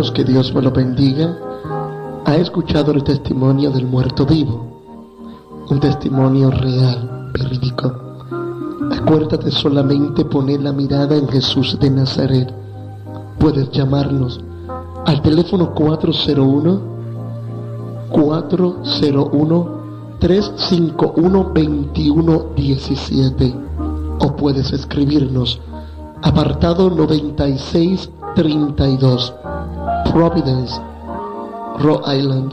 hermanos, que Dios me lo bendiga. Ha escuchado el testimonio del muerto vivo, un testimonio real, verídico. Acuérdate solamente poner la mirada en Jesús de Nazaret. Puedes llamarnos al teléfono 401-351-2117 o puedes escribirnos apartado 9632, Providence, Rhode Island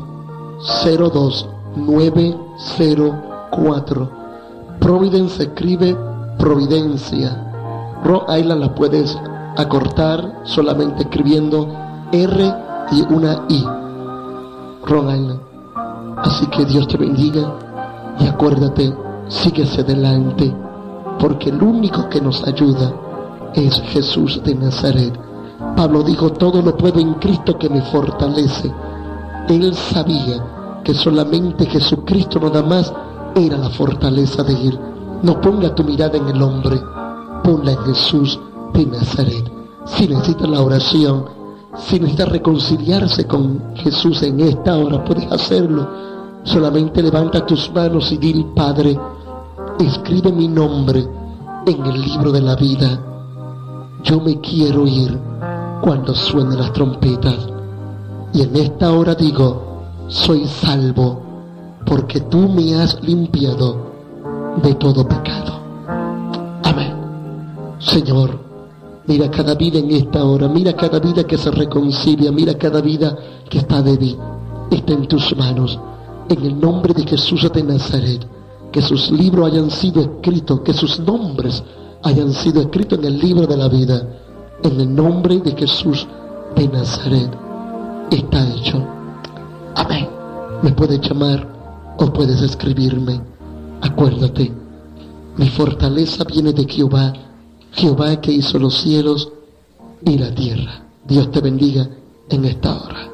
02904. Providence se escribe Providencia. Rhode Island la puedes acortar solamente escribiendo R y una I, Rhode Island. Así que Dios te bendiga y acuérdate, sigue hacia adelante, porque el único que nos ayuda es Jesús de Nazaret. Pablo dijo: todo lo puedo en Cristo que me fortalece. Él sabía que solamente Jesucristo nada más era la fortaleza de él. No ponga tu mirada en el hombre, ponla en Jesús de Nazaret. Si necesita la oración, si necesita reconciliarse con Jesús en esta hora, puedes hacerlo. Solamente levanta tus manos y dile: Padre, escribe mi nombre en el libro de la vida. Yo me quiero ir cuando suenen las trompetas. Y en esta hora digo: soy salvo, porque tú me has limpiado de todo pecado. Amén. Señor, mira cada vida en esta hora, mira cada vida que se reconcilia, mira cada vida que está débil. Está en tus manos. En el nombre de Jesús de Nazaret, que sus libros hayan sido escritos, que sus nombres hayan sido escritos en el libro de la vida. En el nombre de Jesús de Nazaret está hecho. Amén. Me puedes llamar o puedes escribirme. Acuérdate, mi fortaleza viene de Jehová, Jehová que hizo los cielos y la tierra. Dios te bendiga en esta hora.